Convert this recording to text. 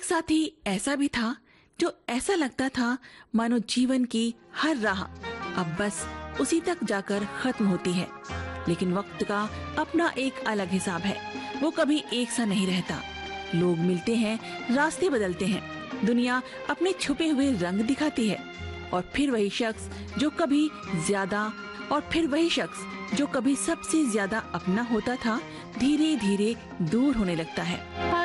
साथी ऐसा भी था जो ऐसा लगता था मानो जीवन की हर राह अब बस उसी तक जाकर खत्म होती है। लेकिन वक्त का अपना एक अलग हिसाब है, वो कभी एक सा नहीं रहता। लोग मिलते हैं, रास्ते बदलते हैं, दुनिया अपने छुपे हुए रंग दिखाती है, और फिर वही शख्स जो कभी सबसे ज्यादा अपना होता था, धीरे धीरे दूर होने लगता है।